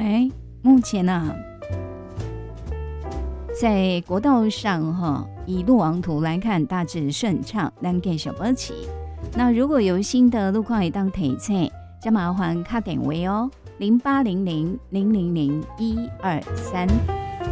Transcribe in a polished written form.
目前啊，在国道上以路网图来看大致顺畅，咱继续保持。那如果有新的路况会当提醒，就麻烦打电话哦，0800000123。